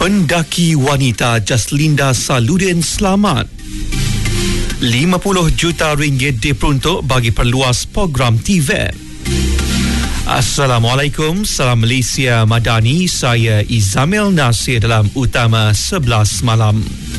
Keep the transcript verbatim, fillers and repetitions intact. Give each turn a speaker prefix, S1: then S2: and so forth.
S1: Pendaki wanita Jaslinda Saludin selamat. lima puluh juta ringgit diperuntuk bagi perluas program T V E T. Assalamualaikum, salam Malaysia Madani. Saya Izamil Nasir dalam Utama sebelas Malam.